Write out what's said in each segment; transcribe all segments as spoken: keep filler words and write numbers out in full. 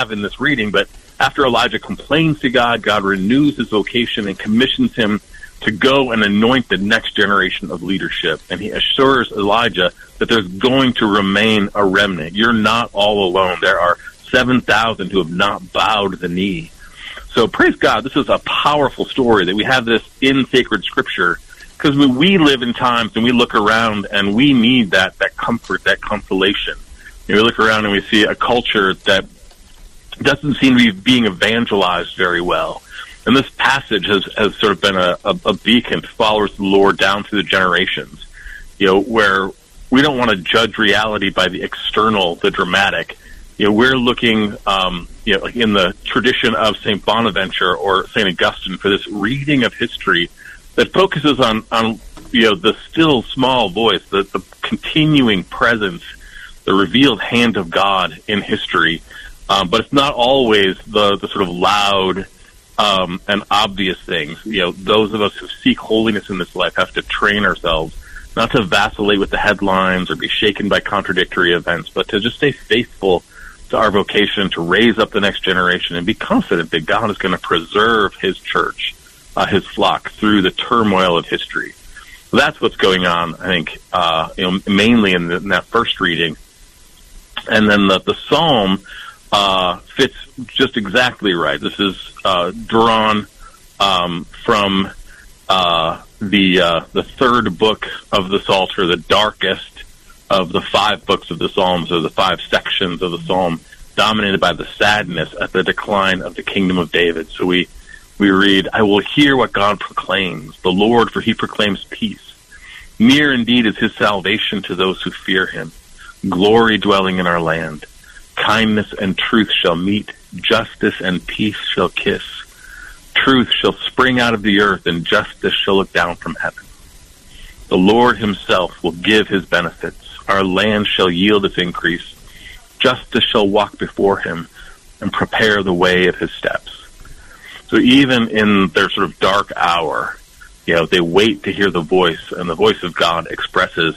have in this reading, but after Elijah complains to God, God renews his vocation and commissions him to go and anoint the next generation of leadership. And he assures Elijah that there's going to remain a remnant. You're not all alone. There are seven thousand who have not bowed the knee. So praise God, this is a powerful story that we have this in sacred scripture, because we, we live in times and we look around and we need that, that comfort, that consolation. You know, we look around and we see a culture that doesn't seem to be being evangelized very well. And this passage has, has sort of been a, a, a beacon to followers of the Lord down through the generations, you know, where we don't want to judge reality by the external, the dramatic. You know, we're looking, um, you know, like in the tradition of Saint Bonaventure or Saint Augustine for this reading of history that focuses on, on you know, the still small voice, the, the continuing presence, the revealed hand of God in history. Um, but it's not always the, the sort of loud um, and obvious things. You know, those of us who seek holiness in this life have to train ourselves not to vacillate with the headlines or be shaken by contradictory events, but to just stay faithful to our vocation to raise up the next generation and be confident that God is going to preserve his church, uh, his flock, through the turmoil of history. So that's what's going on, I think, uh, you know, mainly in, the, in that first reading. And then the, the psalm uh, fits just exactly right. This is uh, drawn um, from uh, the uh, the third book of the Psalter, the darkest of the five books of the Psalms, or the five sections of the Psalm, dominated by the sadness at the decline of the kingdom of David. So we, we read, I will hear what God proclaims, the Lord, for he proclaims peace. Near indeed is his salvation to those who fear him. Glory dwelling in our land. Kindness and truth shall meet, justice and peace shall kiss. Truth shall spring out of the earth, and justice shall look down from heaven. The Lord himself will give his benefits. Our land shall yield its increase. Justice shall walk before him and prepare the way of his steps. So even in their sort of dark hour, you know, they wait to hear the voice, and the voice of God expresses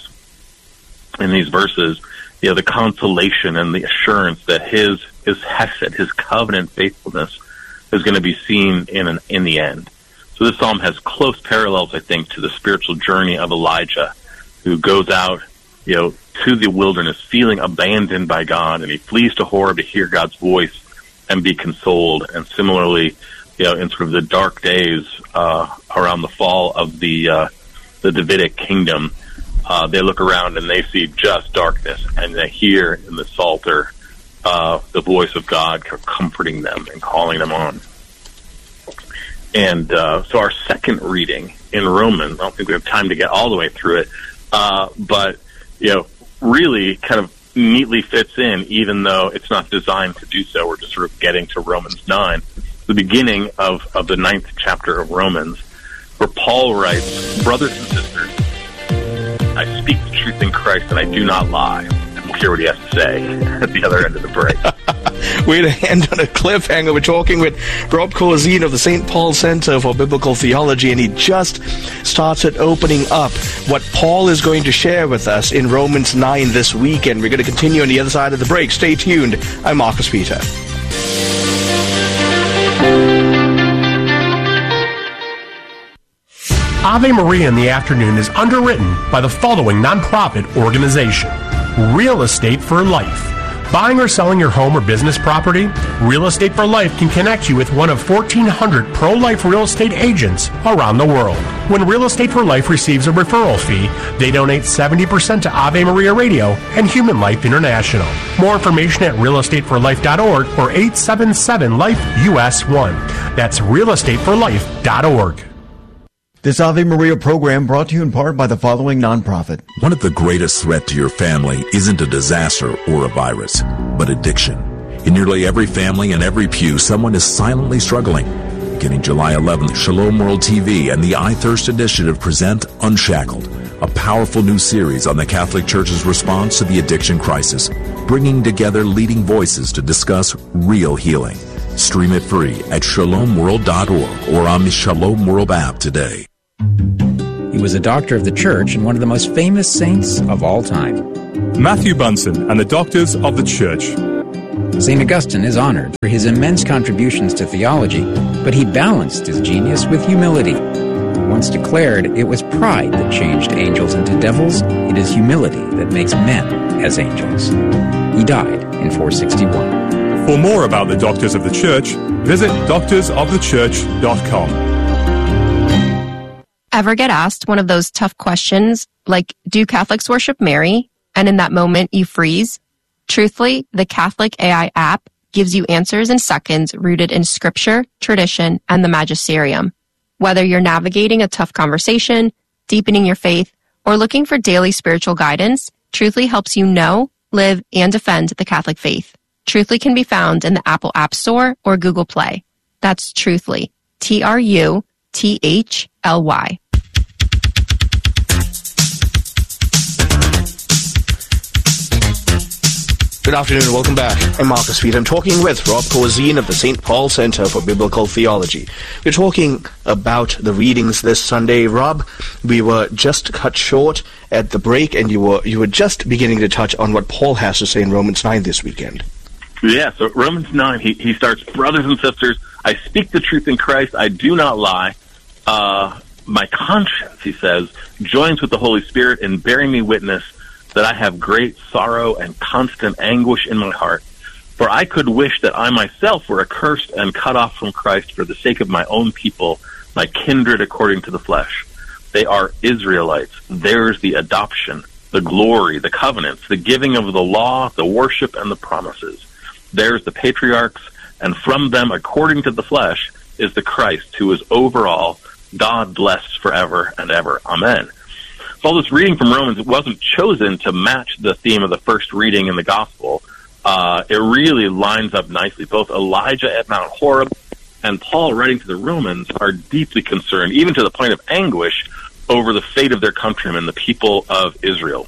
in these verses, you know, the consolation and the assurance that his, his hesed, his covenant faithfulness is going to be seen in an, in the end. So this psalm has close parallels, I think, to the spiritual journey of Elijah, who goes out, you know, to the wilderness, feeling abandoned by God, and he flees to Horeb to hear God's voice and be consoled. And similarly, you know, in sort of the dark days uh, around the fall of the uh, the Davidic kingdom, uh, they look around and they see just darkness, and they hear in the Psalter uh, the voice of God comforting them and calling them on. And uh, so our second reading in Romans, I don't think we have time to get all the way through it, uh, but, you know, really kind of neatly fits in, even though it's not designed to do so. We're just sort of getting to Romans nine, the beginning of, of the ninth chapter of Romans, where Paul writes, brothers and sisters, I speak the truth in Christ and I do not lie. And we'll hear what he has to say at the other end of the break. Way to end on a cliffhanger. We're talking with Rob Corzine of the Saint Paul Center for Biblical Theology, and he just started opening up what Paul is going to share with us in Romans nine this weekend. We're going to continue on the other side of the break. Stay tuned. I'm Marcus Peter. Ave Maria in the Afternoon is underwritten by the following nonprofit organization: Real Estate for Life. Buying or selling your home or business property? Real Estate for Life can connect you with one of fourteen hundred pro-life real estate agents around the world. When Real Estate for Life receives a referral fee, they donate seventy percent to Ave Maria Radio and Human Life International. More information at real estate for life dot org or eight seven seven life U S one. That's real estate for life dot org. This Ave Maria program brought to you in part by the following nonprofit. One of the greatest threats to your family isn't a disaster or a virus, but addiction. In nearly every family and every pew, someone is silently struggling. Beginning July eleventh, Shalom World T V and the I Thirst Initiative present Unshackled, a powerful new series on the Catholic Church's response to the addiction crisis, bringing together leading voices to discuss real healing. Stream it free at shalom world dot org or on the Shalom World app today. He was a doctor of the church and one of the most famous saints of all time. Matthew Bunson and the Doctors of the Church. Saint Augustine is honored for his immense contributions to theology, but he balanced his genius with humility. Once declared, it was pride that changed angels into devils. It is humility that makes men as angels. He died in four sixty-one. For more about the Doctors of the Church, visit doctors of the church dot com. Ever get asked one of those tough questions, like, do Catholics worship Mary? And in that moment, you freeze? Truthfully, the Catholic A I app gives you answers in seconds rooted in scripture, tradition, and the magisterium. Whether you're navigating a tough conversation, deepening your faith, or looking for daily spiritual guidance, Truthfully helps you know, live, and defend the Catholic faith. Truthfully can be found in the Apple App Store or Google Play. That's Truthfully. T R U T H L Y. Good afternoon and welcome back. I'm Marcus Feet. I'm talking with Rob Corzine of the Saint Paul Center for Biblical Theology. We're talking about the readings this Sunday. Rob, we were just cut short at the break, and you were you were just beginning to touch on what Paul has to say in Romans nine this weekend. Yeah, so Romans nine, he, he starts, brothers and sisters, I speak the truth in Christ, I do not lie. Uh, my conscience, he says, joins with the Holy Spirit in bearing me witness that I have great sorrow and constant anguish in my heart. For I could wish that I myself were accursed and cut off from Christ for the sake of my own people, my kindred according to the flesh. They are Israelites. Theirs the adoption, the glory, the covenants, the giving of the law, the worship, and the promises. Theirs the patriarchs, and from them, according to the flesh, is the Christ, who is over all, God blessed forever and ever. Amen. So all this reading from Romans, it wasn't chosen to match the theme of the first reading in the Gospel. Uh, it really lines up nicely. Both Elijah at Mount Horeb and Paul writing to the Romans are deeply concerned, even to the point of anguish, over the fate of their countrymen, the people of Israel.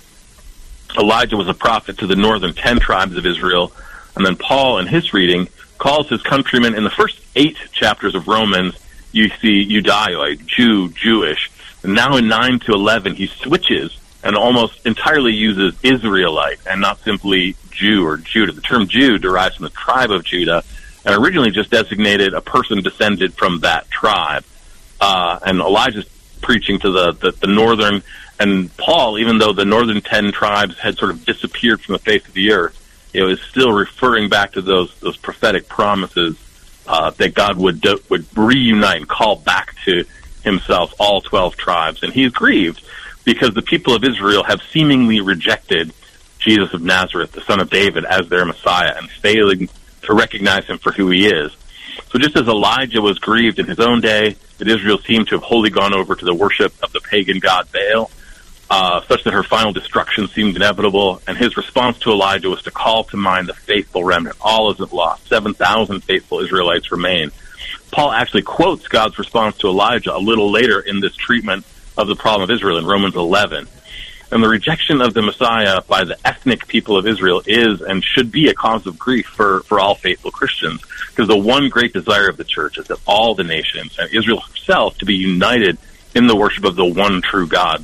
Elijah was a prophet to the northern ten tribes of Israel, and then Paul, in his reading, calls his countrymen, in the first eight chapters of Romans, you see Judaioid, Jew, Jewish. And now in nine to eleven, he switches and almost entirely uses Israelite and not simply Jew or Judah. The term Jew derives from the tribe of Judah and originally just designated a person descended from that tribe. Uh, and Elijah's preaching to the, the, the northern, and Paul, even though the northern ten tribes had sort of disappeared from the face of the earth, it was still referring back to those those prophetic promises uh, that God would do, would reunite and call back to himself all twelve tribes. And he's grieved because the people of Israel have seemingly rejected Jesus of Nazareth, the son of David, as their Messiah, and failing to recognize him for who he is. So just as Elijah was grieved in his own day that Israel seemed to have wholly gone over to the worship of the pagan god Baal, uh, such that her final destruction seemed inevitable, and his response to Elijah was to call to mind the faithful remnant. All isn't lost. seven thousand faithful Israelites remain. Paul actually quotes God's response to Elijah a little later in this treatment of the problem of Israel in Romans eleven. And the rejection of the Messiah by the ethnic people of Israel is and should be a cause of grief for, for all faithful Christians, because the one great desire of the church is that all the nations, and Israel herself, to be united in the worship of the one true God.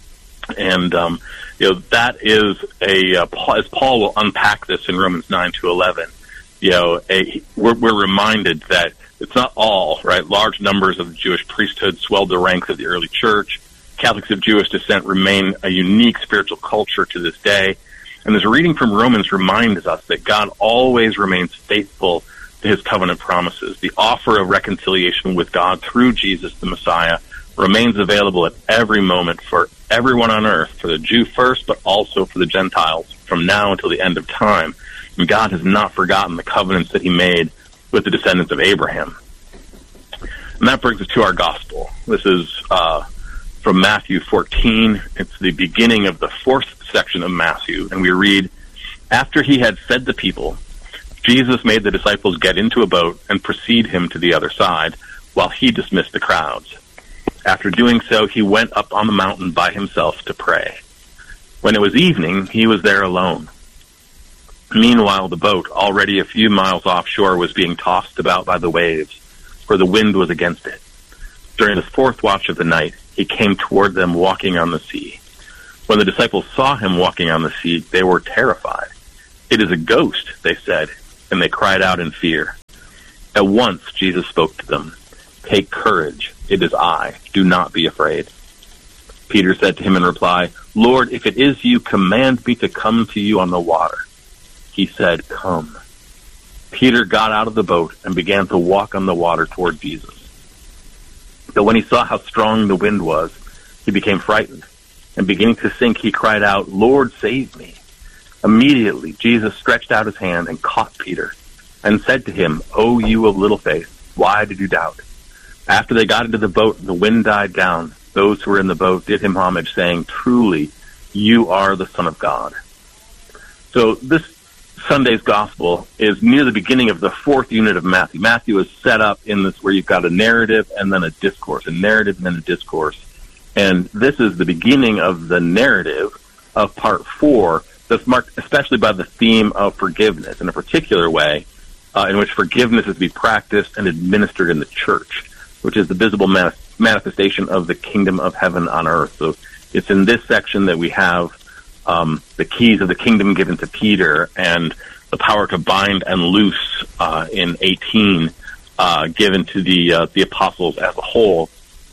And um, you know that is a, uh, as Paul will unpack this in Romans nine to eleven, you know, a, we're, we're reminded that it's not all, right? Large numbers of the Jewish priesthood swelled the ranks of the early church. Catholics of Jewish descent remain a unique spiritual culture to this day. And this reading from Romans reminds us that God always remains faithful to his covenant promises. The offer of reconciliation with God through Jesus, the Messiah, remains available at every moment for everyone on earth, for the Jew first, but also for the Gentiles from now until the end of time. And God has not forgotten the covenants that he made with the descendants of Abraham. And that brings us to our gospel. This is uh, from Matthew fourteen. It's the beginning of the fourth section of Matthew. And we read, after he had fed the people, Jesus made the disciples get into a boat and precede him to the other side, while he dismissed the crowds. After doing so, he went up on the mountain by himself to pray. When it was evening, he was there alone. Meanwhile, the boat, already a few miles offshore, was being tossed about by the waves, for the wind was against it. During the fourth watch of the night, he came toward them walking on the sea. When the disciples saw him walking on the sea, they were terrified. "It is a ghost," they said, and they cried out in fear. At once Jesus spoke to them. Take courage, it is I. Do not be afraid. Peter said to him in reply, Lord, if it is you, command me to come to you on the water. He said, come. Peter got out of the boat and began to walk on the water toward Jesus. But when he saw how strong the wind was, he became frightened, and beginning to sink, he cried out, Lord, save me. Immediately Jesus stretched out his hand and caught Peter, and said to him, O you of little faith, why did you doubt? After they got into the boat, the wind died down. Those who were in the boat did him homage, saying, truly, you are the Son of God. So this Sunday's gospel is near the beginning of the fourth unit of Matthew. Matthew is set up in this where you've got a narrative and then a discourse, a narrative and then a discourse. And this is the beginning of the narrative of part four that's marked especially by the theme of forgiveness in a particular way uh, in which forgiveness is to be practiced and administered in the church, which is the visible manif- manifestation of the kingdom of heaven on earth. So it's in this section that we have um, the keys of the kingdom given to Peter and the power to bind and loose uh, in eighteen uh, given to the uh, the apostles as a whole.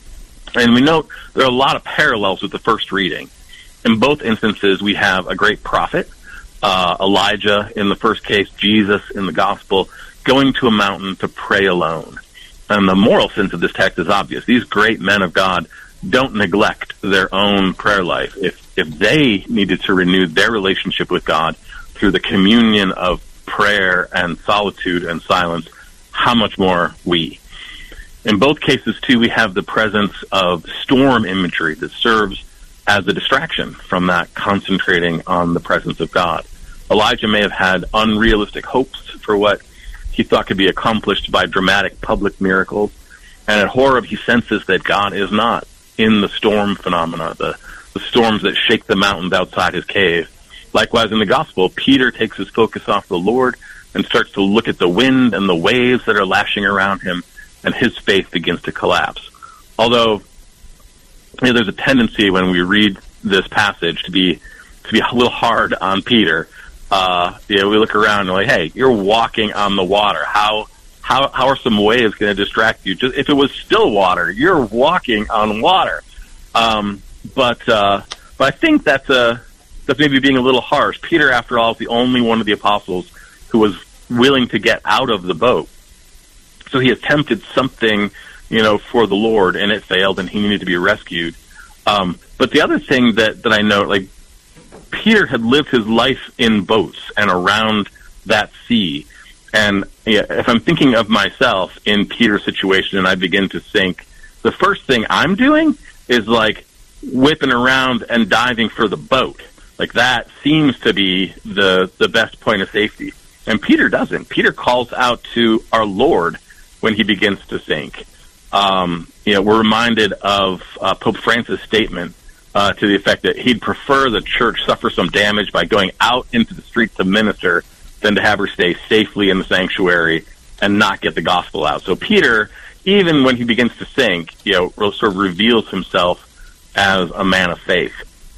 And we note there are a lot of parallels with the first reading. In both instances, we have a great prophet, uh, Elijah in the first case, Jesus in the gospel, going to a mountain to pray alone. And the moral sense of this text is obvious. These great men of God don't neglect their own prayer life. If if they needed to renew their relationship with God through the communion of prayer and solitude and silence, how much more we? In both cases, too, we have the presence of storm imagery that serves as a distraction from that concentrating on the presence of God. Elijah may have had unrealistic hopes for what he thought could be accomplished by dramatic public miracles. And at Horeb, he senses that God is not in the storm phenomena, the, the storms that shake the mountains outside his cave. Likewise, in the gospel, Peter takes his focus off the Lord and starts to look at the wind and the waves that are lashing around him, and his faith begins to collapse. Although, you know, there's a tendency when we read this passage to be to be a little hard on Peter. Uh, you know, we look around and we're like, hey, you're walking on the water. How how how are some waves going to distract you? Just if it was still water, you're walking on water. Um, but uh, but I think that's a that's maybe being a little harsh. Peter, after all, is the only one of the apostles who was willing to get out of the boat. So he attempted something, you know, for the Lord, and it failed, and he needed to be rescued. Um, but the other thing that, that I note, like, Peter had lived his life in boats and around that sea. And yeah, if I'm thinking of myself in Peter's situation and I begin to sink, the first thing I'm doing is, like, whipping around and diving for the boat. Like, that seems to be the the best point of safety. And Peter doesn't. Peter calls out to our Lord when he begins to sink. Um, you know, we're reminded of uh, Pope Francis' statement uh, to the effect that he'd prefer the church suffer some damage by going out into the streets to minister than to have her stay safely in the sanctuary and not get the gospel out. So Peter, even when he begins to sink, you know, sort of reveals himself as a man of faith.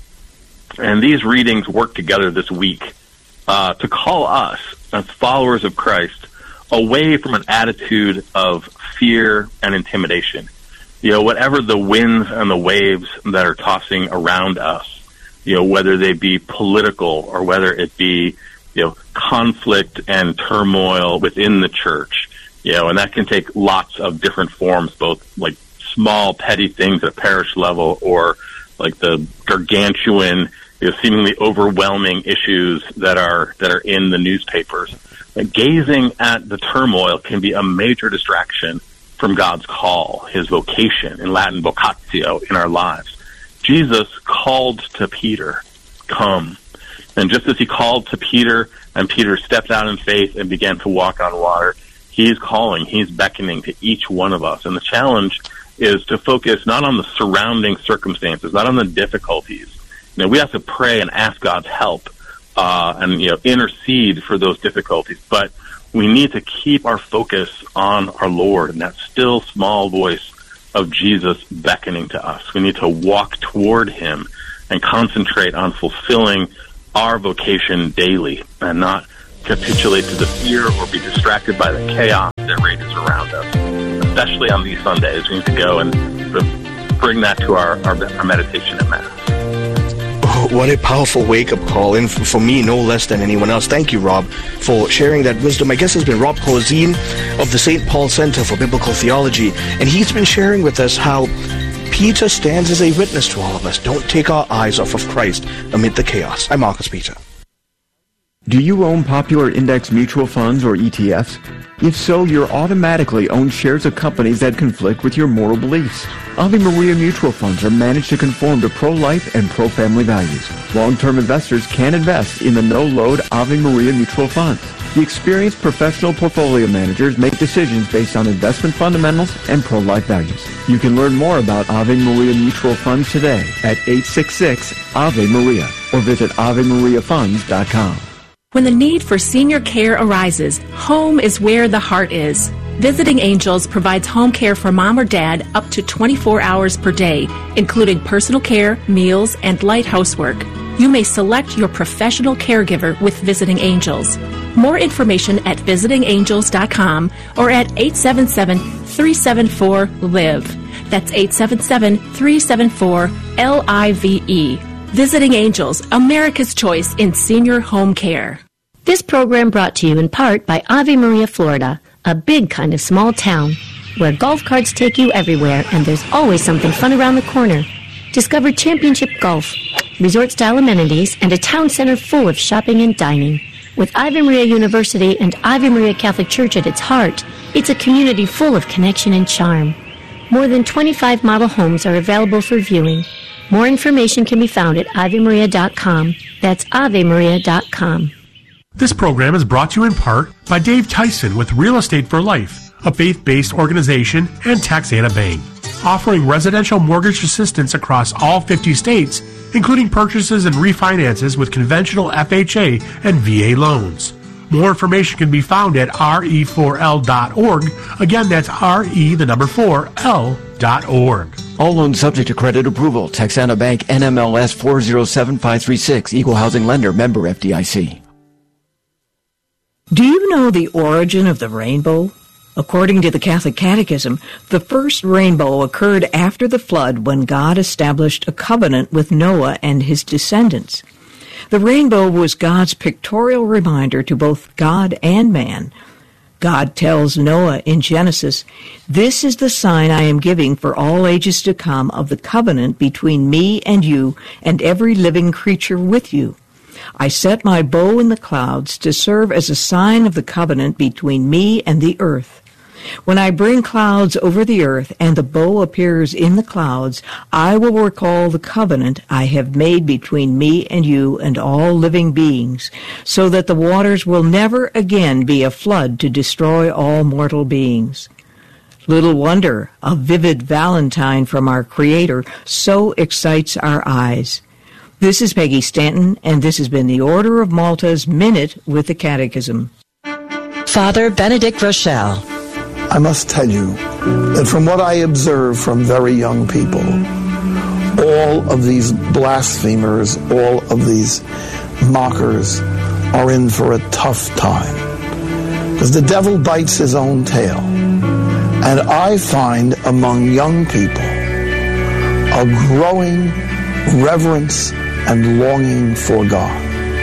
And these readings work together this week uh, to call us, as followers of Christ, away from an attitude of fear and intimidation. You know, whatever the winds and the waves that are tossing around us, you know, whether they be political or whether it be, you know, conflict and turmoil within the church, you know, and that can take lots of different forms, both like small, petty things at a parish level or like the gargantuan, you know, seemingly overwhelming issues that are that are in the newspapers. Like, gazing at the turmoil can be a major distraction from God's call, his vocation, in Latin vocatio, in our lives. Jesus called to Peter, come. And just as he called to Peter, and Peter stepped out in faith and began to walk on water, he's calling, he's beckoning to each one of us. And the challenge is to focus not on the surrounding circumstances, not on the difficulties. You know, we have to pray and ask God's help uh, and, you know, intercede for those difficulties. But we need to keep our focus on our Lord and that still small voice of Jesus beckoning to us. We need to walk toward him and concentrate on fulfilling our vocation daily and not capitulate to the fear or be distracted by the chaos that rages around us. Especially on these Sundays, we need to go and sort of bring that to our, our, our meditation at Mass. Oh, what a powerful wake-up call, and for me, no less than anyone else. Thank you, Rob, for sharing that wisdom. My guest has been Rob Corzine of the Saint Paul Center for Biblical Theology, and he's been sharing with us how Peter stands as a witness to all of us. Don't take our eyes off of Christ amid the chaos. I'm Marcus Peter. Do you own popular index mutual funds or E T Fs? If so, you're automatically own shares of companies that conflict with your moral beliefs. Ave Maria mutual funds are managed to conform to pro-life and pro-family values. Long-term investors can invest in the no-load Ave Maria mutual funds. The experienced professional portfolio managers make decisions based on investment fundamentals and pro-life values. You can learn more about Ave Maria mutual funds today at eight six six Ave Maria or visit ave maria funds dot com. When the need for senior care arises, home is where the heart is. Visiting Angels provides home care for mom or dad up to twenty-four hours per day, including personal care, meals, and light housework. You may select your professional caregiver with Visiting Angels. More information at visiting angels dot com or at eight seven seven, three seven four, L I V E. That's eight seven seven, three seven four, L I V E. Visiting Angels, America's choice in senior home care. This program brought to you in part by Ave Maria, Florida, a big kind of small town where golf carts take you everywhere and there's always something fun around the corner. Discover championship golf, resort-style amenities, and a town center full of shopping and dining. With Ave Maria University and Ave Maria Catholic Church at its heart, it's a community full of connection and charm. More than twenty-five model homes are available for viewing. More information can be found at ave maria dot com. That's ave maria dot com. This program is brought to you in part by Dave Tyson with Real Estate for Life, a faith-based organization, and Texana Bank, offering residential mortgage assistance across all fifty states, including purchases and refinances with conventional F H A and V A loans. More information can be found at R E four L dot org. Again, that's R E, the number four, L dot org. All loans subject to credit approval. Texana Bank, N M L S four zero seven five three six, Equal Housing Lender, member F D I C. Do you know the origin of the rainbow? According to the Catholic Catechism, the first rainbow occurred after the flood when God established a covenant with Noah and his descendants. The rainbow was God's pictorial reminder to both God and man. God tells Noah in Genesis, "This is the sign I am giving for all ages to come of the covenant between me and you and every living creature with you. I set my bow in the clouds to serve as a sign of the covenant between me and the earth. When I bring clouds over the earth and the bow appears in the clouds, I will recall the covenant I have made between me and you and all living beings, so that the waters will never again be a flood to destroy all mortal beings." Little wonder a vivid Valentine from our Creator so excites our eyes. This is Peggy Stanton, and this has been the Order of Malta's Minute with the Catechism. Father Benedict Rochelle. I must tell you that from what I observe from very young people, all of these blasphemers, all of these mockers are in for a tough time. Because the devil bites his own tail. And I find among young people a growing reverence and longing for God.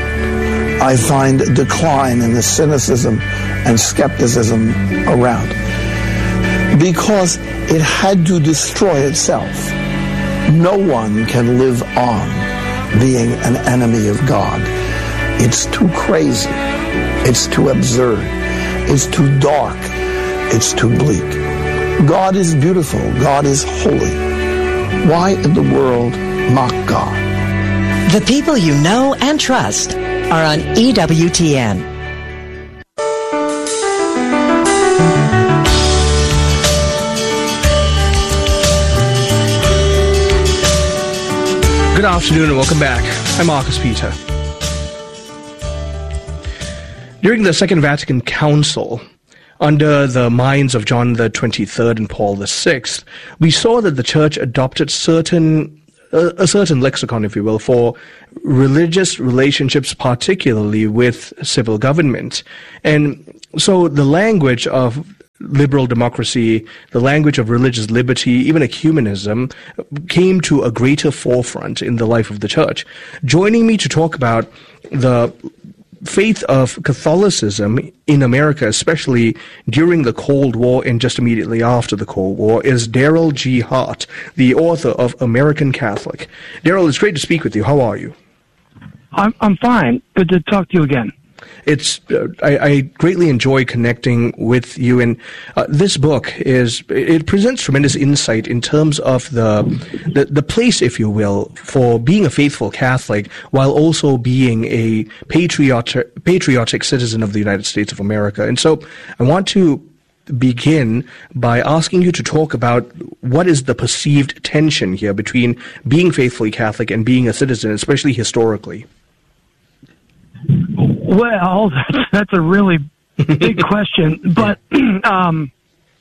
I find a decline in the cynicism and skepticism around, because it had to destroy itself. No one can live on being an enemy of God. It's too crazy. It's too absurd. It's too dark. It's too bleak. God is beautiful. God is holy. Why in the world mock God? The people you know and trust are on E W T N. Good afternoon and welcome back. I'm Marcus Peter. During the Second Vatican Council, under the minds of John the twenty-third and Paul the sixth, we saw that the Church adopted certain a, a certain lexicon, if you will, for religious relationships, particularly with civil government. And so the language of liberal democracy, the language of religious liberty, even ecumenism, came to a greater forefront in the life of the church. Joining me to talk about the faith of Catholicism in America, especially during the Cold War and just immediately after the Cold War, is Daryl G. Hart, the author of American Catholic. Daryl, it's great to speak with you. How are you? I'm I'm fine. Good to talk to you again. It's uh, I, I greatly enjoy connecting with you, and uh, this book is it presents tremendous insight in terms of the, the the place, if you will, for being a faithful Catholic while also being a patriotic patriotic citizen of the United States of America. And so, I want to begin by asking you to talk about what is the perceived tension here between being faithfully Catholic and being a citizen, especially historically. Well, that's, that's a really big question, but um,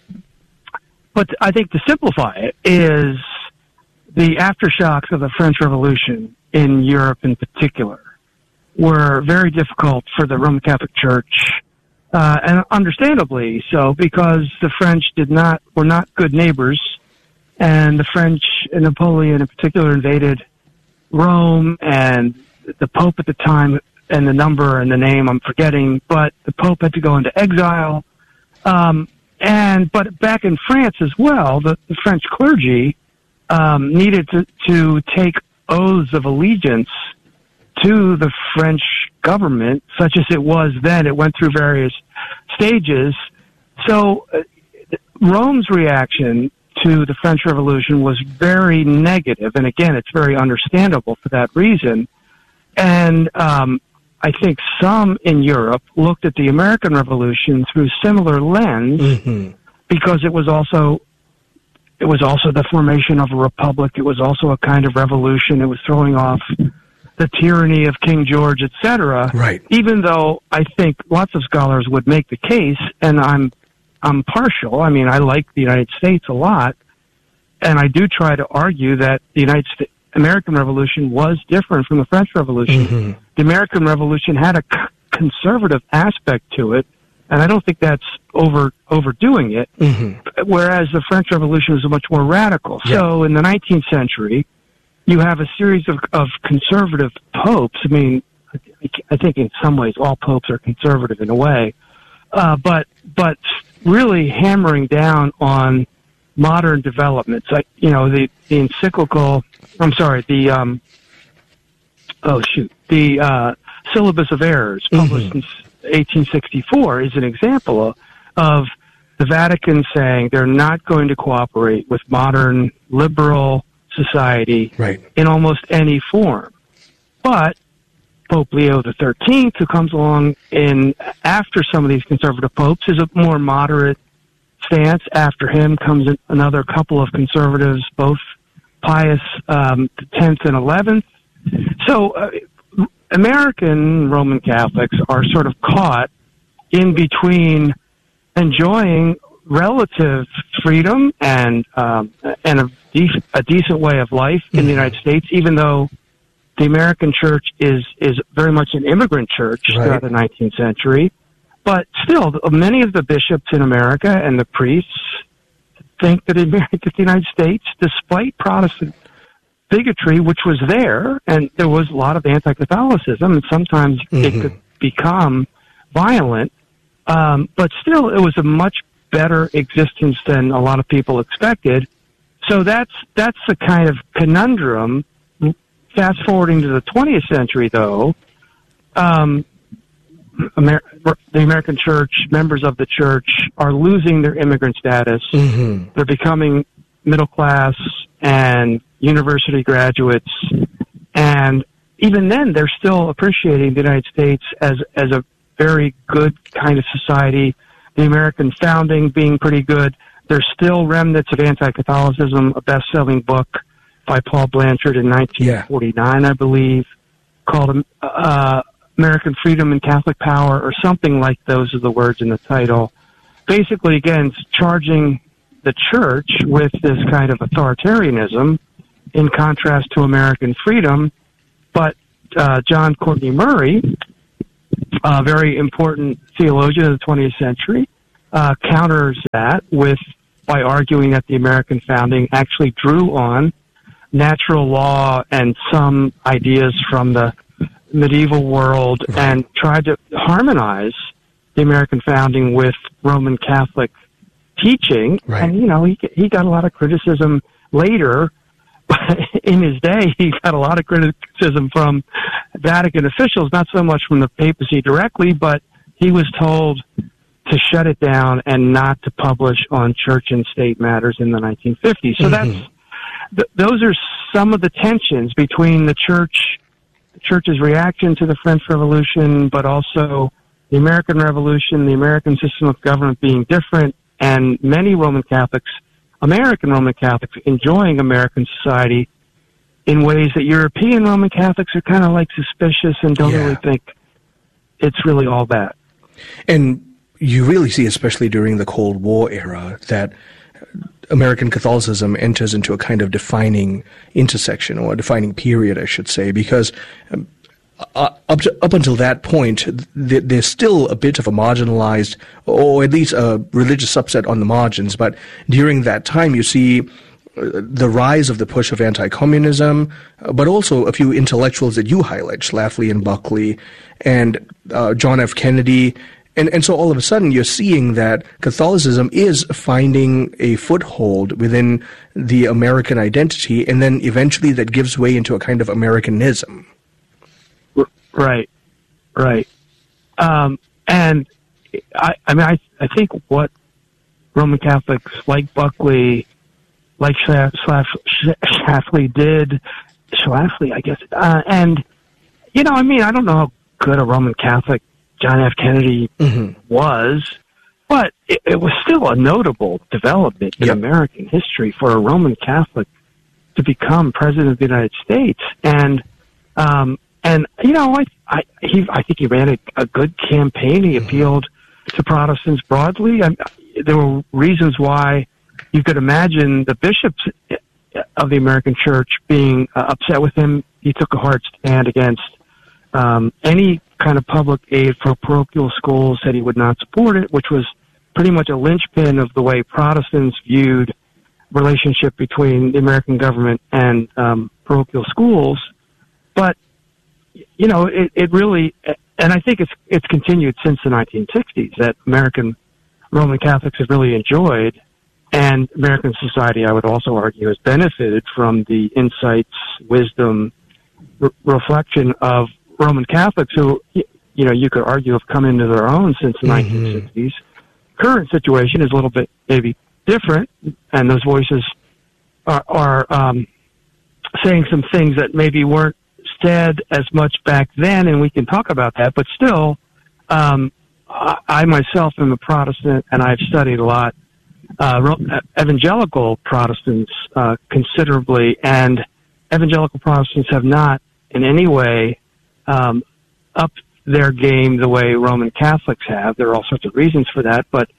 but I think to simplify it is the aftershocks of the French Revolution in Europe in particular were very difficult for the Roman Catholic Church, uh, and understandably so, because the French did not were not good neighbors, and the French and Napoleon in particular invaded Rome, and the Pope at the time, and the number and the name I'm forgetting, but the Pope had to go into exile. Um, and but back in France as well, the, the French clergy um, needed to, to take oaths of allegiance to the French government, such as it was then. It went through various stages. So uh, Rome's reaction to the French Revolution was very negative, and again, it's very understandable for that reason. And um, I think some in Europe looked at the American Revolution through similar lens, mm-hmm. because it was also it was also the formation of a republic. It was also a kind of revolution. It was throwing off the tyranny of King George, et cetera. Right. Even though I think lots of scholars would make the case, and I'm I'm partial. I mean, I like the United States a lot, and I do try to argue that the United States American Revolution was different from the French Revolution. Mm-hmm. The American Revolution had a c- conservative aspect to it, and I don't think that's over overdoing it, mm-hmm. whereas the French Revolution was much more radical. Yeah. So in the nineteenth century, you have a series of, of conservative popes. I mean, I think in some ways all popes are conservative in a way, uh, but but really hammering down on modern developments. Like, you know, the, the encyclical, I'm sorry, the, um, oh shoot, the, uh, Syllabus of Errors, published mm-hmm. in eighteen sixty-four, is an example of, of the Vatican saying they're not going to cooperate with modern liberal society right. in almost any form. But Pope Leo the thirteenth, who comes along in after some of these conservative popes, is a more moderate stance. After him comes another couple of conservatives, both Pius um, the tenth and eleventh. So uh, American Roman Catholics are sort of caught in between enjoying relative freedom and um, and a, dec- a decent way of life in mm-hmm. the United States, even though the American church is is very much an immigrant church right. throughout the nineteenth century. But still, many of the bishops in America and the priests think that in the United States, despite Protestant bigotry, which was there, and there was a lot of anti-Catholicism, and sometimes mm-hmm. it could become violent, um, but still, it was a much better existence than a lot of people expected. So that's that's a kind of conundrum. Fast forwarding to the twentieth century, though, um, Amer- the American church, members of the church, are losing their immigrant status. Mm-hmm. They're becoming middle class and university graduates, and even then, they're still appreciating the United States as as a very good kind of society. The American founding being pretty good. There's still remnants of anti-Catholicism, a best-selling book by Paul Blanchard in nineteen forty-nine, yeah. I believe, called uh, American Freedom and Catholic Power, or something like those are the words in the title. Basically, again, it's charging the church with this kind of authoritarianism in contrast to American freedom. But uh, John Courtney Murray, a very important theologian of the twentieth century, uh, counters that with by arguing that the American founding actually drew on natural law and some ideas from the medieval world right. and tried to harmonize the American founding with Roman Catholic teaching. Right. And, you know, he he got a lot of criticism later. In his day, he got a lot of criticism from Vatican officials, not so much from the papacy directly, but he was told to shut it down and not to publish on church and state matters in the nineteen fifties. So mm-hmm. that's th- those are some of the tensions between the church, the church's reaction to the French Revolution, but also the American Revolution, the American system of government being different, and many Roman Catholics, American Roman Catholics, enjoying American society in ways that European Roman Catholics are kind of like suspicious and don't yeah. really think it's really all that. And you really see, especially during the Cold War era, that American Catholicism enters into a kind of defining intersection, or a defining period, I should say, because um, uh, up to, up until that point, th- there's still a bit of a marginalized, or at least a religious subset on the margins. But during that time, you see the rise of the push of anti-communism, uh, but also a few intellectuals that you highlight, Schlafly and Buckley, and uh, John F. Kennedy. And, and so all of a sudden you're seeing that Catholicism is finding a foothold within the American identity, and then eventually that gives way into a kind of Americanism. Right, right. Um, and I, I mean, I, I think what Roman Catholics like Buckley, like Schlaf, Schlaf, Schlafly did, Schlafly, I guess, uh, and, you know, I mean, I don't know how good a Roman Catholic John F. Kennedy mm-hmm. was, but it, it was still a notable development in yep. American history for a Roman Catholic to become president of the United States. And, um, and you know, I, I, he, I think he ran a, a good campaign. He mm-hmm. appealed to Protestants broadly. I, there were reasons why you could imagine the bishops of the American church being uh, upset with him. He took a hard stand against um, any kind of public aid for parochial schools, said he would not support it, which was pretty much a linchpin of the way Protestants viewed relationship between the American government and um, parochial schools. But, you know, it, it really, and I think it's it's continued since the nineteen sixties, that American Roman Catholics have really enjoyed, and American society, I would also argue, has benefited from the insights, wisdom, re- reflection of Roman Catholics who, you know, you could argue have come into their own since the mm-hmm. nineteen sixties. Current situation is a little bit maybe different, and those voices are, are um, saying some things that maybe weren't said as much back then, and we can talk about that. But still, um, I, I myself am a Protestant, and I've studied a lot uh, evangelical Protestants uh, considerably, and evangelical Protestants have not in any way Um, up their game the way Roman Catholics have. There are all sorts of reasons for that, but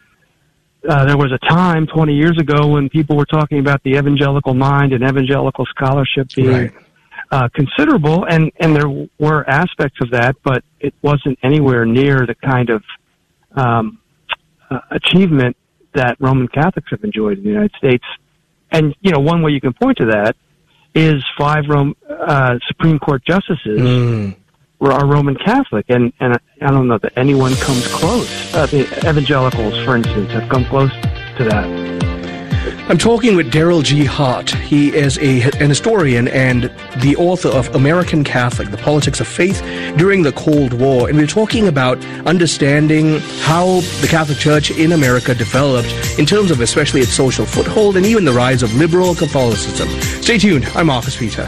uh, there was a time twenty years ago when people were talking about the evangelical mind and evangelical scholarship being right. uh, considerable, and, and there were aspects of that, but it wasn't anywhere near the kind of um, uh, achievement that Roman Catholics have enjoyed in the United States. And, you know, one way you can point to that is five Rome, uh, Supreme Court justices mm. are Roman Catholic, and, and I don't know that anyone comes close. Uh, the evangelicals, for instance, have come close to that. I'm talking with Daryl G. Hart. He is a, an historian and the author of American Catholic, The Politics of Faith During the Cold War. And we're talking about understanding how the Catholic Church in America developed in terms of especially its social foothold and even the rise of liberal Catholicism. Stay tuned. I'm Marcus Peter.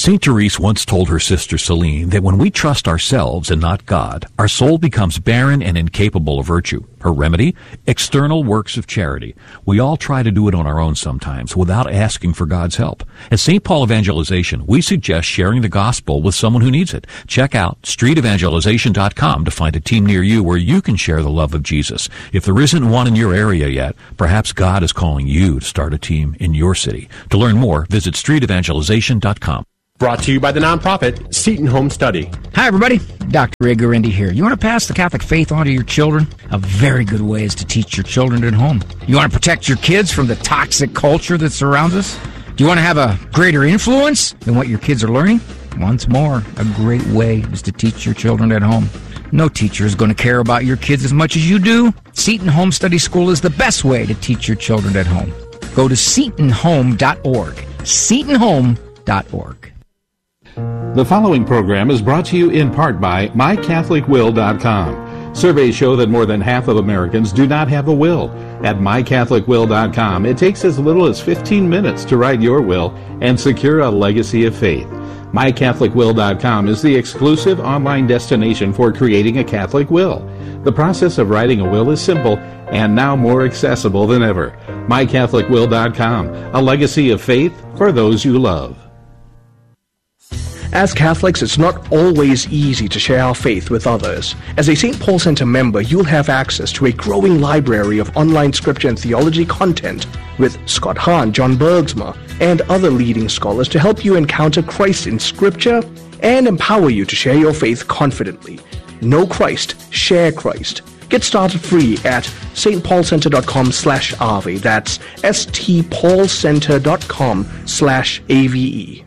Saint Therese once told her sister Celine that when we trust ourselves and not God, our soul becomes barren and incapable of virtue. Her remedy? External works of charity. We all try to do it on our own sometimes without asking for God's help. At Saint Paul Evangelization, we suggest sharing the gospel with someone who needs it. Check out street evangelization dot com to find a team near you where you can share the love of Jesus. If there isn't one in your area yet, perhaps God is calling you to start a team in your city. To learn more, visit street evangelization dot com. Brought to you by the nonprofit Seton Home Study. Hi, everybody. Doctor Ray Guarendi here. You want to pass the Catholic faith on to your children? A very good way is to teach your children at home. You want to protect your kids from the toxic culture that surrounds us? Do you want to have a greater influence than what your kids are learning? Once more, a great way is to teach your children at home. No teacher is going to care about your kids as much as you do. Seton Home Study School is the best way to teach your children at home. Go to seton home dot org. seton home dot org. The following program is brought to you in part by my catholic will dot com. Surveys show that more than half of Americans do not have a will. At my catholic will dot com, it takes as little as fifteen minutes to write your will and secure a legacy of faith. my catholic will dot com is the exclusive online destination for creating a Catholic will. The process of writing a will is simple and now more accessible than ever. my catholic will dot com, a legacy of faith for those you love. As Catholics, it's not always easy to share our faith with others. As a Saint Paul Center member, you'll have access to a growing library of online scripture and theology content with Scott Hahn, John Bergsma, and other leading scholars to help you encounter Christ in scripture and empower you to share your faith confidently. Know Christ, share Christ. Get started free at stpaulcenter.com slash AVE. That's stpaulcenter.com slash AVE.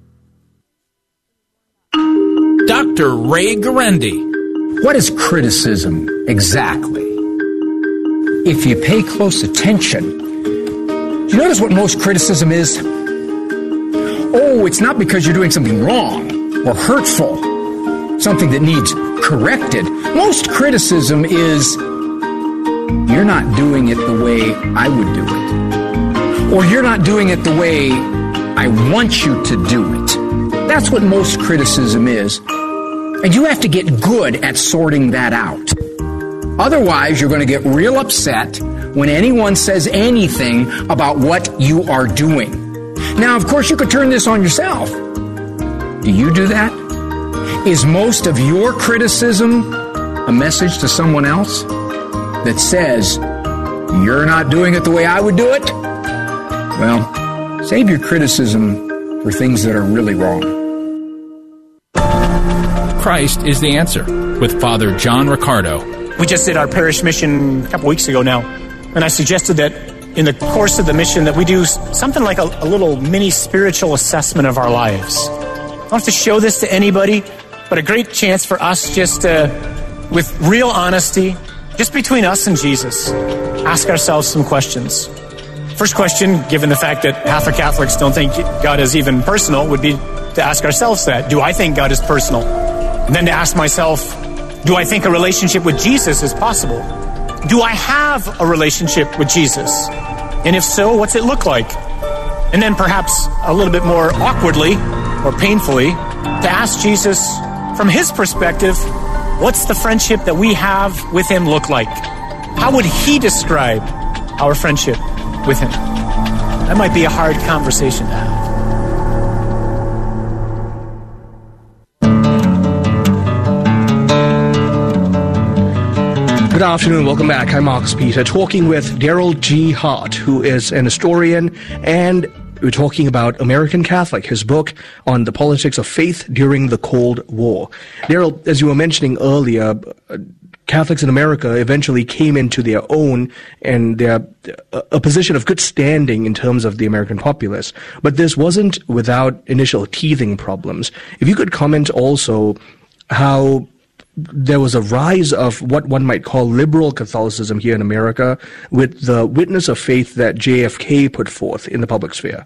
Doctor Ray Guarendi. What is criticism exactly? If you pay close attention, do you notice what most criticism is? Oh, it's not because you're doing something wrong or hurtful, something that needs corrected. Most criticism is, you're not doing it the way I would do it. Or you're not doing it the way I want you to do it. That's what most criticism is. And you have to get good at sorting that out. Otherwise, you're going to get real upset when anyone says anything about what you are doing. Now, of course, you could turn this on yourself. Do you do that? Is most of your criticism a message to someone else that says, you're not doing it the way I would do it? Well, save your criticism for things that are really wrong. Christ is the answer with Father John Riccardo. We just did our parish mission a couple weeks ago now, and I suggested that in the course of the mission that we do something like a, a little mini spiritual assessment of our lives. I don't have to show this to anybody, but a great chance for us just to, with real honesty, just between us and Jesus, ask ourselves some questions. First question, given the fact that half of Catholics don't think God is even personal, would be to ask ourselves that. Do I think God is personal? And then to ask myself, do I think a relationship with Jesus is possible? Do I have a relationship with Jesus? And if so, what's it look like? And then perhaps a little bit more awkwardly or painfully, to ask Jesus from his perspective, what's the friendship that we have with him look like? How would he describe our friendship with him? That might be a hard conversation to have. Good afternoon, welcome back. I'm Marcus Peter, talking with Daryl G. Hart, who is an historian, and we're talking about American Catholic, his book on the politics of faith during the Cold War. Daryl, as you were mentioning earlier, Catholics in America eventually came into their own and their a position of good standing in terms of the American populace. But this wasn't without initial teething problems. If you could comment also how there was a rise of what one might call liberal Catholicism here in America with the witness of faith that J F K put forth in the public sphere.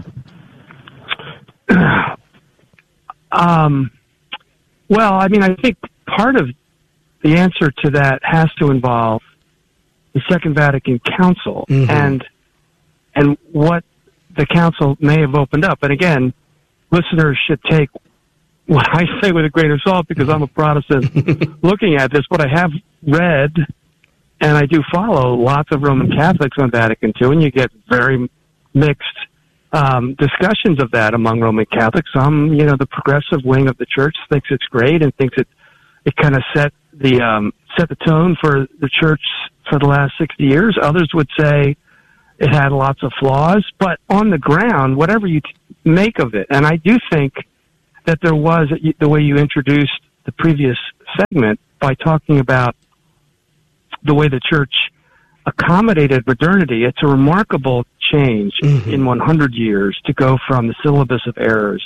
Um, well, I mean, I think part of the answer to that has to involve the Second Vatican Council mm-hmm. and and what the Council may have opened up. And again, listeners should take what I say with a grain of salt because I'm a Protestant looking at this, but I have read and I do follow lots of Roman Catholics on Vatican two, and you get very mixed um, discussions of that among Roman Catholics. Some, you know, the progressive wing of the church thinks it's great and thinks it it kind of set the um, set the tone for the church for the last sixty years. Others would say it had lots of flaws, but on the ground, whatever you t- make of it, and I do think that there was, the way you introduced the previous segment by talking about the way the church accommodated modernity, it's a remarkable change mm-hmm. in one hundred years to go from the syllabus of errors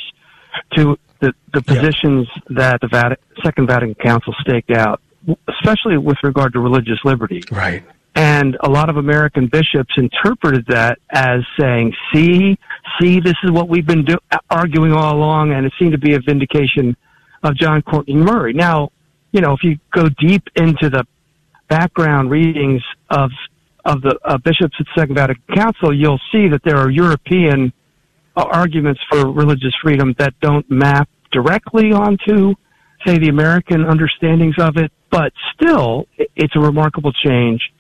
to the, the positions yeah. that the Vatican, Second Vatican Council staked out, especially with regard to religious liberty. Right. And a lot of American bishops interpreted that as saying, see, see, this is what we've been do- arguing all along, and it seemed to be a vindication of John Courtney Murray. Now, you know, if you go deep into the background readings of of the uh, bishops at the Second Vatican Council, you'll see that there are European uh, arguments for religious freedom that don't map directly onto, say, the American understandings of it, but still, it's a remarkable change.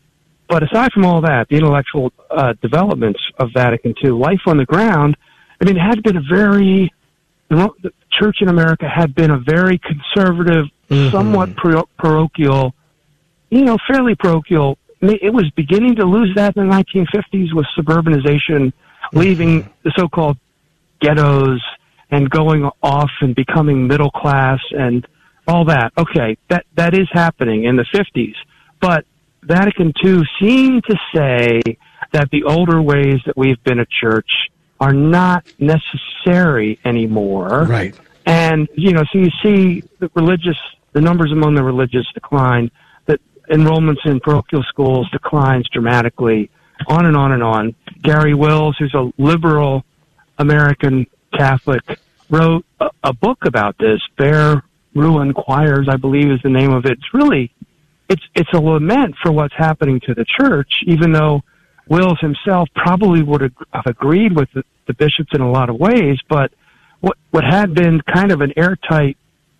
But aside from all that, the intellectual uh, developments of Vatican two, life on the ground, I mean, it had been a very, the church in America had been a very conservative, mm-hmm. somewhat pro- parochial, you know, fairly parochial. It was beginning to lose that in the nineteen fifties with suburbanization, mm-hmm. leaving the so-called ghettos and going off and becoming middle class and all that. Okay, that that is happening in the fifties. But Vatican two seemed to say that the older ways that we've been a church are not necessary anymore. Right. And, you know, so you see the religious, the numbers among the religious decline, that enrollments in parochial schools declines dramatically, on and on and on. Gary Wills, who's a liberal American Catholic, wrote a, a book about this, Bear Ruin Choirs, I believe is the name of it. It's really, it's it's a lament for what's happening to the church, even though Wills himself probably would have agreed with the, the bishops in a lot of ways, but what what had been kind of an airtight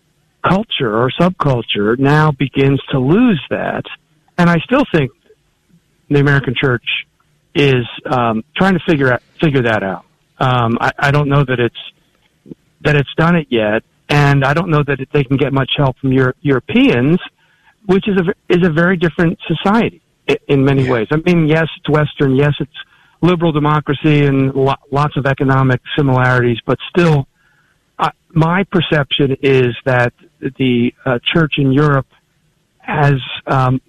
culture or subculture now begins to lose that. And I still think the American church is um, trying to figure out figure that out. Um, I, I don't know that it's that it's done it yet, and I don't know that it, they can get much help from Euro- Europeans, which is a is a very different society in, in many yeah. ways. I mean, yes, it's Western, yes, it's liberal democracy and lo- lots of economic similarities, but still, uh, my perception is that the uh, church in Europe has um,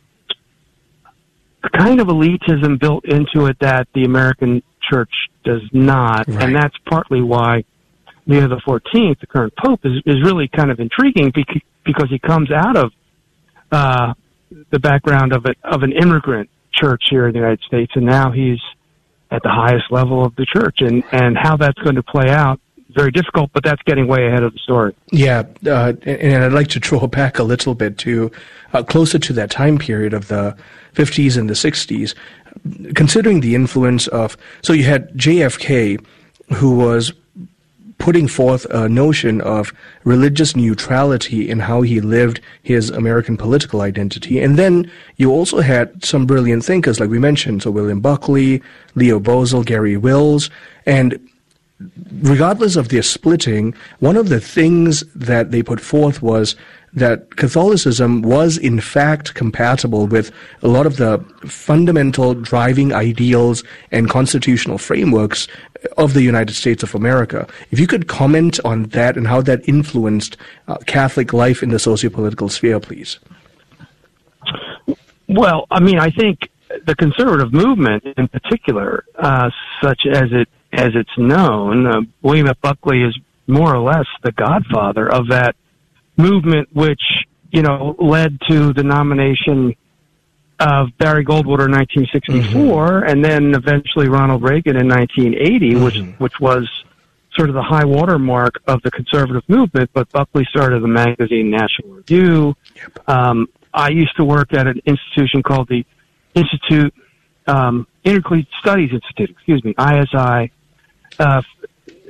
a kind of elitism built into it that the American church does not, right. and that's partly why Leo the fourteenth, the current pope, is, is really kind of intriguing because, because he comes out of uh, the background of, it, of an immigrant church here in the United States, and now he's at the highest level of the church, and, and how that's going to play out, very difficult, but that's getting way ahead of the story. Yeah, uh, and I'd like to draw back a little bit to uh, closer to that time period of the fifties and the sixties, considering the influence of, so you had J F K, who was putting forth a notion of religious neutrality in how he lived his American political identity. And then you also had some brilliant thinkers, like we mentioned, so William Buckley, Leo Boesel, Gary Wills, and regardless of their splitting, one of the things that they put forth was that Catholicism was in fact compatible with a lot of the fundamental driving ideals and constitutional frameworks of the United States of America. If you could comment on that and how that influenced uh, Catholic life in the sociopolitical sphere, please. Well, I mean, I think the conservative movement in particular, uh, such as it as it's known, uh, William F. Buckley is more or less the godfather of that movement, which, you know, led to the nomination of Barry Goldwater in nineteen sixty-four, mm-hmm. and then eventually Ronald Reagan in nineteen eighty, mm-hmm. which which was sort of the high water mark of the conservative movement. But Buckley started the magazine National Review. Yep. Um, I used to work at an institution called the Institute, um, Intercollegiate Studies Institute, excuse me, I S I. Uh,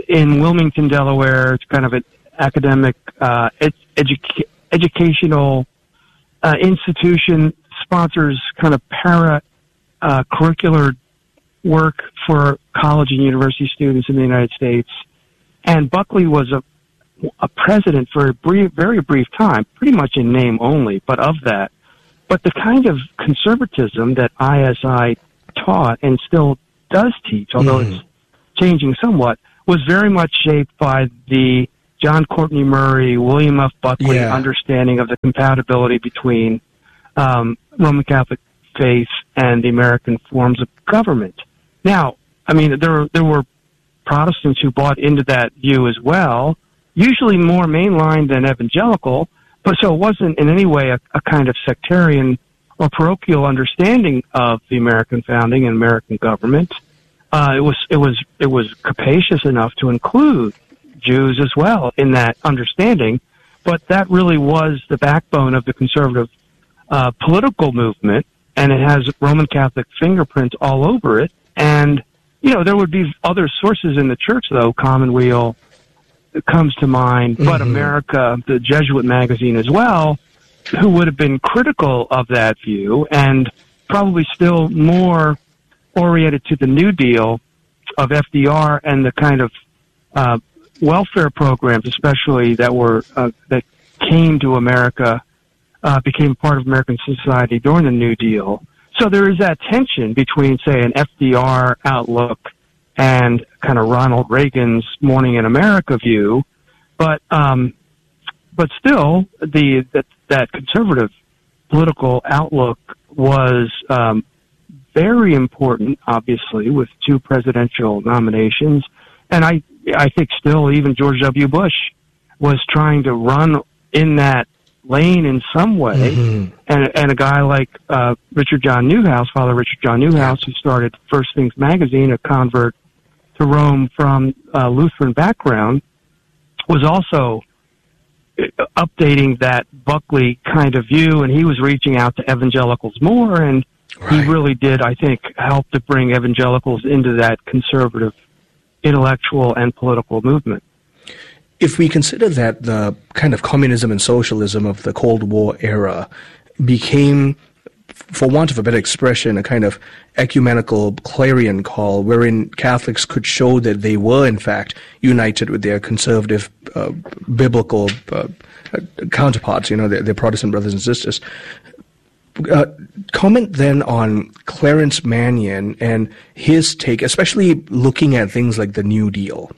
in Wilmington, Delaware. It's kind of an academic, uh, ed- educa- educational uh, institution, sponsors kind of para uh, curricular work for college and university students in the United States. And Buckley was a, a president for a brief, very brief time, pretty much in name only, but of that. But the kind of conservatism that I S I taught and still does teach, although mm. it's changing somewhat, was very much shaped by the John Courtney Murray, William F. Buckley yeah. understanding of the compatibility between um, Roman Catholic faith and the American forms of government. Now, I mean, there there were Protestants who bought into that view as well, usually more mainline than evangelical, but so it wasn't in any way a, a kind of sectarian or parochial understanding of the American founding and American government. Uh, it was it was it was capacious enough to include Jews as well in that understanding, but that really was the backbone of the conservative uh, political movement, and it has Roman Catholic fingerprints all over it. And you know, there would be other sources in the church, though. Commonweal comes to mind, mm-hmm. but America, the Jesuit magazine as well, who would have been critical of that view and probably still more oriented to the New Deal of F D R and the kind of uh, welfare programs, especially that were uh, that came to America, uh, became part of American society during the New Deal. So there is that tension between, say, an F D R outlook and kind of Ronald Reagan's Morning in America view, but um, but still, the that, that conservative political outlook was um, very important, obviously, with two presidential nominations, and I I think still even George W. Bush was trying to run in that lane in some way, mm-hmm. and and a guy like uh, Richard John Newhouse, Father Richard John Newhouse, who started First Things magazine, a convert to Rome from a Lutheran background, was also updating that Buckley kind of view, and he was reaching out to evangelicals more, and right. he really did, I think, help to bring evangelicals into that conservative intellectual and political movement. If we consider that the kind of communism and socialism of the Cold War era became, for want of a better expression, a kind of ecumenical clarion call wherein Catholics could show that they were, in fact, united with their conservative, uh, biblical uh, counterparts, you know, their, their Protestant brothers and sisters. Uh, comment then on Clarence Mannion and his take, especially looking at things like the New Deal.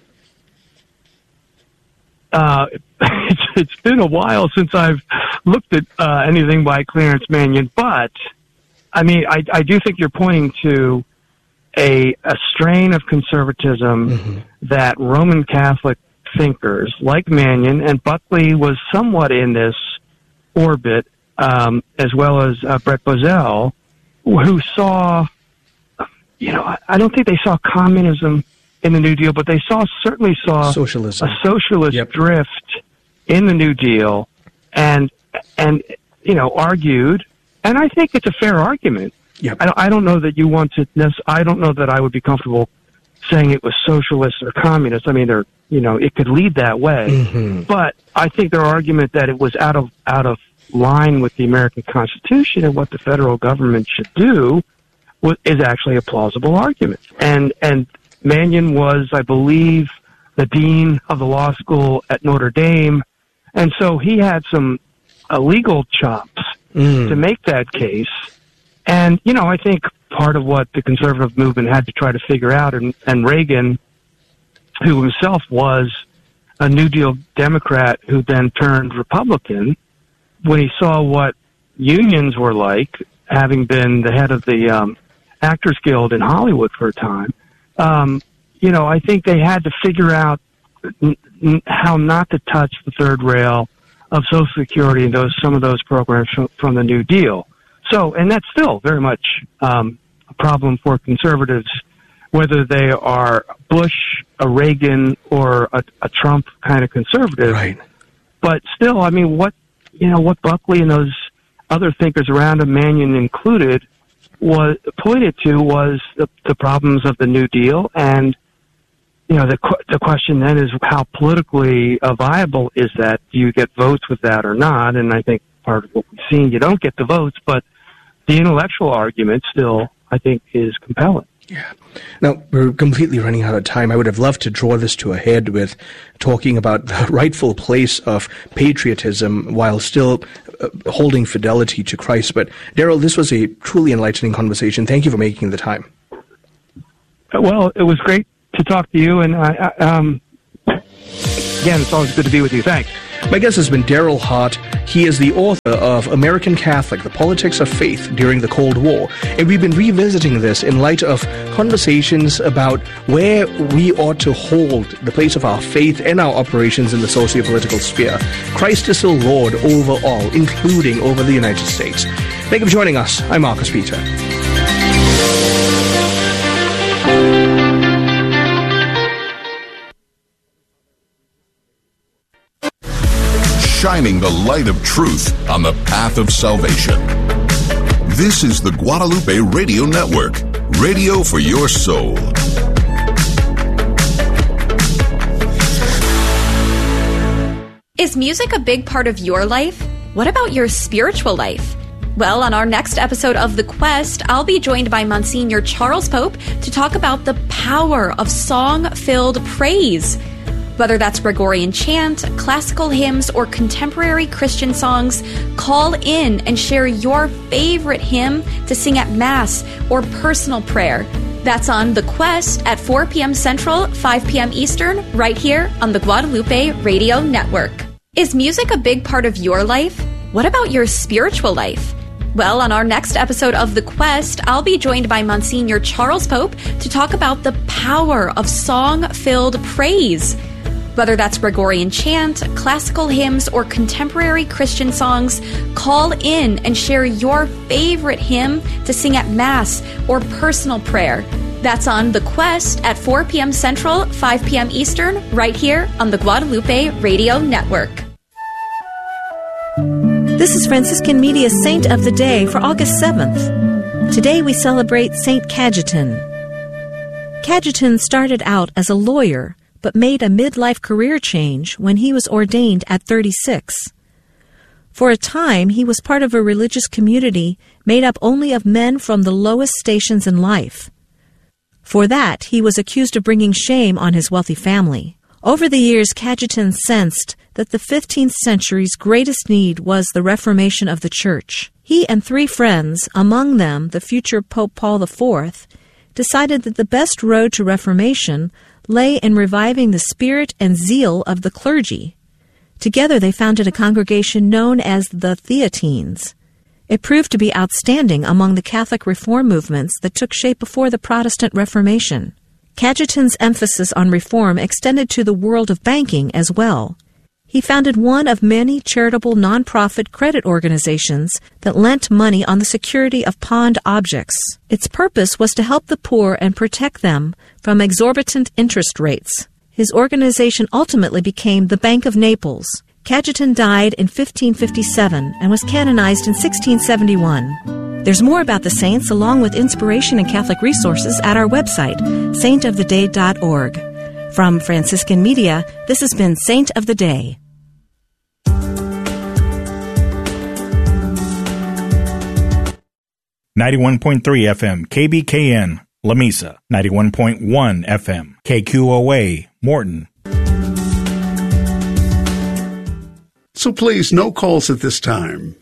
Uh, it's, it's been a while since I've looked at uh, anything by Clarence Mannion, but I mean, I, I do think you're pointing to a, a strain of conservatism mm-hmm. that Roman Catholic thinkers like Mannion, and Buckley was somewhat in this orbit, um, as well as uh, Brett Bozell, who saw, you know, I, I don't think they saw communism in the New Deal, but they saw certainly saw socialism. a socialist yep. drift in the New Deal, and and you know argued, and I think it's a fair argument. Yep. I, I don't know that you want to. I don't know that I would be comfortable saying it was socialist or communist. I mean, there, you know, it could lead that way, mm-hmm. but I think their argument that it was out of out of line with the American Constitution and what the federal government should do was, is actually a plausible argument, and and. Mannion was, I believe, the dean of the law school at Notre Dame, and so he had some uh, legal chops mm. to make that case. And, you know, I think part of what the conservative movement had to try to figure out, and, and Reagan, who himself was a New Deal Democrat who then turned Republican, when he saw what unions were like, having been the head of the um, Actors Guild in Hollywood for a time, Um, you know, I think they had to figure out n- n- how not to touch the third rail of Social Security and those some of those programs from, from the New Deal. So, and that's still very much um, a problem for conservatives, whether they are Bush, a Reagan, or a, a Trump kind of conservative. Right. But still, I mean, what you know, what Buckley and those other thinkers around him, Mannion included, was pointed to was the, the problems of the New Deal, and you know, the the question then is how politically uh, viable is that? Do you get votes with that or not? And I think part of what we've seen, you don't get the votes, but the intellectual argument still, I think, is compelling. Yeah. Now, we're completely running out of time. I would have loved to draw this to a head with talking about the rightful place of patriotism while still uh, holding fidelity to Christ. But, Daryl, this was a truly enlightening conversation. Thank you for making the time. Well, it was great to talk to you, and I, I, um, again, it's always good to be with you. Thanks. My guest has been Daryl Hart. He is the author of American Catholic, The Politics of Faith During the Cold War. And we've been revisiting this in light of conversations about where we ought to hold the place of our faith and our operations in the socio-political sphere. Christ is still Lord over all, including over the United States. Thank you for joining us. I'm Marcus Peter. Shining the light of truth on the path of salvation. This is the Guadalupe Radio Network, radio for your soul. Is music a big part of your life? What about your spiritual life? Well, on our next episode of The Quest, I'll be joined by Monsignor Charles Pope to talk about the power of song-filled praise. Whether that's Gregorian chant, classical hymns, or contemporary Christian songs, call in and share your favorite hymn to sing at Mass or personal prayer. That's on The Quest at four p.m. Central, five p.m. Eastern, right here on the Guadalupe Radio Network. Is music a big part of your life? What about your spiritual life? Well, on our next episode of The Quest, I'll be joined by Monsignor Charles Pope to talk about the power of song-filled praise. Whether that's Gregorian chant, classical hymns, or contemporary Christian songs, call in and share your favorite hymn to sing at Mass or personal prayer. That's on The Quest at four p.m. Central, five p.m. Eastern, right here on the Guadalupe Radio Network. This is Franciscan Media's Saint of the Day for August seventh. Today we celebrate Saint Cajetan. Cajetan started out as a lawyer, but made a midlife career change when he was ordained at thirty-six. For a time, he was part of a religious community made up only of men from the lowest stations in life. For that, he was accused of bringing shame on his wealthy family. Over the years, Cajetan sensed that the fifteenth century's greatest need was the reformation of the Church. He and three friends, among them the future Pope Paul the Fourth, decided that the best road to reformation lay in reviving the spirit and zeal of the clergy. Together they founded a congregation known as the Theatines. It proved to be outstanding among the Catholic reform movements that took shape before the Protestant Reformation. Cajetan's emphasis on reform extended to the world of banking as well. He founded one of many charitable nonprofit credit organizations that lent money on the security of pawned objects. Its purpose was to help the poor and protect them from exorbitant interest rates. His organization ultimately became the Bank of Naples. Cajetan died in fifteen fifty-seven and was canonized in sixteen seventy-one. There's more about the saints along with inspiration and Catholic resources at our website, saint of the day dot org. From Franciscan Media, this has been Saint of the Day. ninety-one point three F M, K B K N, La Mesa. ninety-one point one F M, K Q O A, Morton. So please, no calls at this time.